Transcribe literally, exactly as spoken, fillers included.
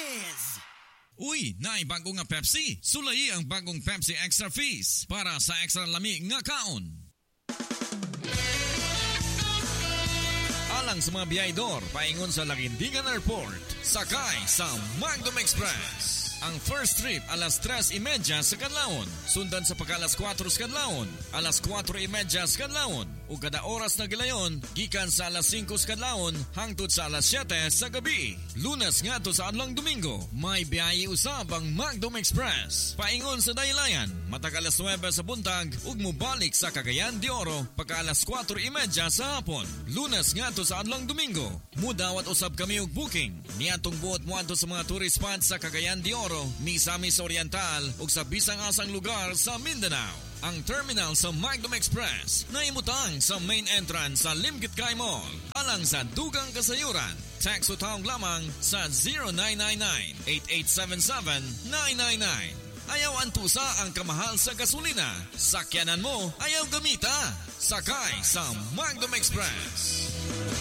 Fizz! Uy, naay bago nga Pepsi. Sulayi ang bagong Pepsi Extra Fizz para sa extra lami nga kaon. Alang sa mga biyahedor, paingon sa Laguindigan Airport, sakay sa Magdom Express. Ang first trip alas tres y media sa kadlawon, sundan sa pagka alas kwatro sa kadlawon, alas kwatro y media sa kadlawon, o kada oras na gilayon, gikan sa alas singko sa kadlawon, hangtod sa alas siyete sa gabi. Lunes nga to sa adlang Domingo, may biyahe usab ang Magdom Express. Paingon sa daylayan, matag alas nuwebe sa buntag, ug mubalik sa Cagayan de Oro, pagka alas kwatro y media sa hapon. Lunes nga to sa adlang Domingo, mudawat usab kami og booking. Niatong buot mo ato sa mga tourist spots sa Cagayan de Oro, Misamis Oriental ug sa bisang-asang lugar sa Mindanao. Ang terminal sa Magdom Express na imutang sa main entrance sa Limkit Kay Mall. Alang sa dugang kasayuran, text o tawag lamang sa zero nine nine nine, eight eight seven seven, nine nine nine. Ayaw antusa ang kamahal sa gasolina. Sakyanan mo, ayaw gamita. Sakay sa Magdom Express.